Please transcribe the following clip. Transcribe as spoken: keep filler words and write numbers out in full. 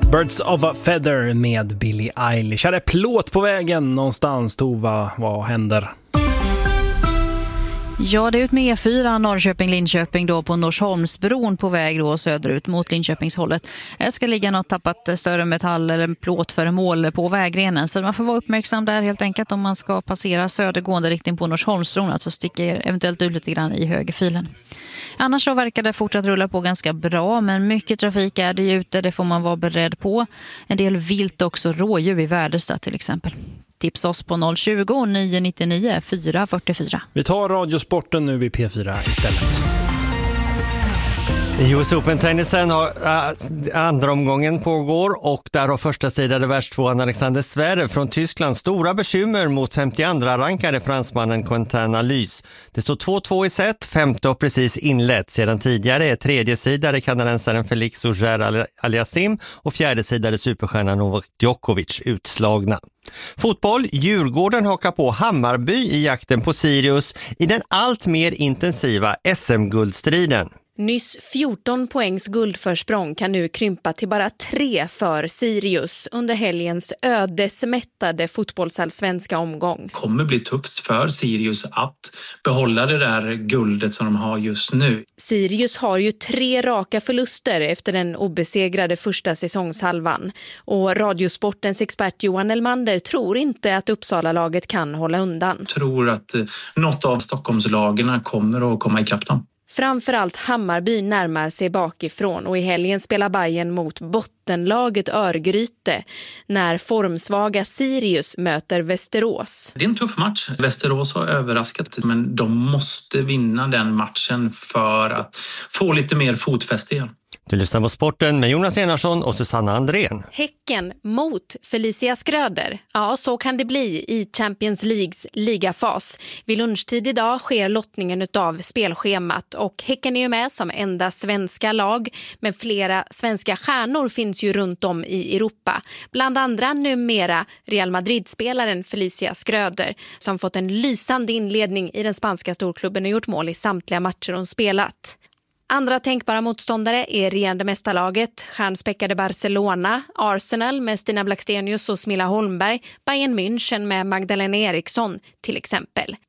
Birds of a Feather med Billie Eilish. Är det plåt på vägen någonstans, Tova? Vad händer? Ja, det är ut med E fyra Norrköping-Linköping då på Norsholmsbron på väg då söderut mot Linköpingshållet. Det ska ligga något tappat större metall eller plåtföremål på vägrenen, så man får vara uppmärksam där helt enkelt om man ska passera södergående riktning på Norsholmsbron, alltså sticker eventuellt ut lite grann i högerfilen. Annars så verkar det fortsatt rulla på ganska bra, men mycket trafik är det ju ute, det får man vara beredd på. En del vilt också, rådjur i Väderstad till exempel. Tipsa oss på noll tjugo, nio nittionio, fyra fyrtiofyra. Vi tar radiosporten nu vid P fyra istället. I U S Open-tennisen har äh, andra omgången pågår och där har första sidade världstvåan Alexander Zverev från Tyskland stora bekymmer mot femtioandra rankade fransmannen Quentin Alys. Det står två två i set, femte och precis inlett. Sedan tidigare är tredje sidade kanadensaren Felix Auger-Aliassime och fjärde sidade superstjärnan Novak Djokovic utslagna. Fotboll, Djurgården hakar på Hammarby i jakten på Sirius i den allt mer intensiva S M-guldstriden. Nyss fjorton poängs guldförsprång kan nu krympa till bara tre för Sirius under helgens ödesmättade fotbollsallsvenska omgång. Det kommer bli tufft för Sirius att behålla det där guldet som de har just nu. Sirius har ju tre raka förluster efter den obesegrade första säsongshalvan. Och Radiosportens expert Johan Elmander tror inte att Uppsala-laget kan hålla undan. Jag tror att något av Stockholmslagarna kommer att komma ikapp dem. Framförallt Hammarby närmar sig bakifrån och i helgen spelar Bayern mot bottenlaget Örgryte när formsvaga Sirius möter Västerås. Det är en tuff match. Västerås har överraskat, men de måste vinna den matchen för att få lite mer fotfäste igen. Du lyssnar på Sporten med Jonas Enarsson och Susanna Andrén. Häcken mot Felicia Skröder. Ja, så kan det bli i Champions Leagues ligafas. Vid lunchtid idag sker lottningen av spelschemat och Häcken är ju med som enda svenska lag. Men flera svenska stjärnor finns ju runt om i Europa. Bland andra numera Real Madrid-spelaren Felicia Skröder som fått en lysande inledning i den spanska storklubben och gjort mål i samtliga matcher hon spelat. Andra tänkbara motståndare är regerande mästarlaget, stjärnspäckade Barcelona, Arsenal med Stina Blackstenius och Smilla Holmberg, Bayern München med Magdalena Eriksson till exempel.